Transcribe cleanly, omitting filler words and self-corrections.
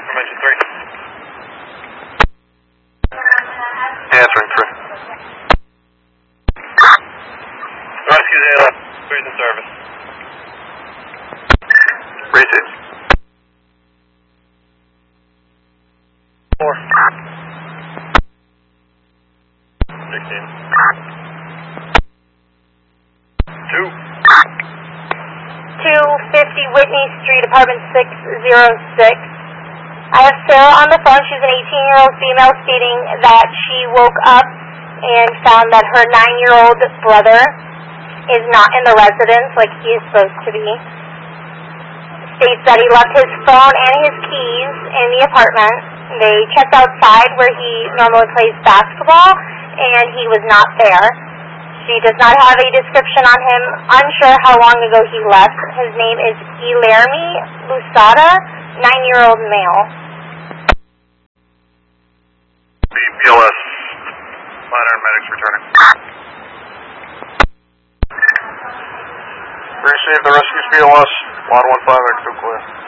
Dimension 3. Answering 3. Rescue's ALS. 3's in service. Receive. 4. 16. 2. 250 Whitney Street, apartment 606. I have Sarah on the phone. She's an 18-year-old female stating that she woke up and found that her 9-year-old brother is not in the residence like he is supposed to be. States that he left his phone and his keys in the apartment. They checked outside where he normally plays basketball, and he was not there. She does not have a description on him, unsure how long ago he left. His name is Guilherme Lusada, 9-year-old male. BLS. Minor and medics returning. Receive the rescue's BLS. 115, 2 clear.